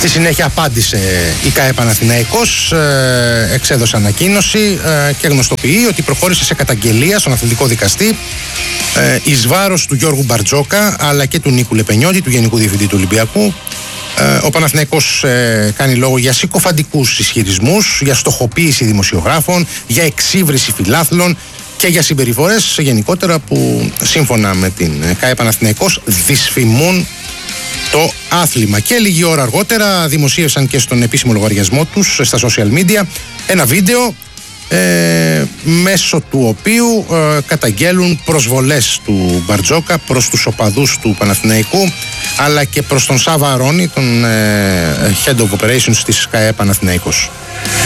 Στη συνέχεια απάντησε η ΚΑΕ Παναθηναϊκός, εξέδωσε ανακοίνωση και γνωστοποιεί ότι προχώρησε σε καταγγελία στον αθλητικό δικαστή εις βάρος του Γιώργου Μπαρτζόκα αλλά και του Νίκου Λεπενιώτη, του Γενικού Διευθυντή του Ολυμπιακού. Ο Παναθηναϊκός κάνει λόγο για συκοφαντικούς ισχυρισμούς, για στοχοποίηση δημοσιογράφων, για εξύβριση φιλάθλων και για συμπεριφορές γενικότερα που σύμφωνα με την ΚΑΕ Παναθηναϊκός δυσφημούν το άθλημα. Και λίγη ώρα αργότερα δημοσίευσαν και στον επίσημο λογαριασμό τους στα social media ένα βίντεο μέσω του οποίου καταγγέλουν προσβολές του Μπαρτζόκα προς τους οπαδούς του Παναθηναϊκού αλλά και προς τον Σάβα Αρώνη, τον Head of Operations της ΚΑΕ Παναθηναϊκός.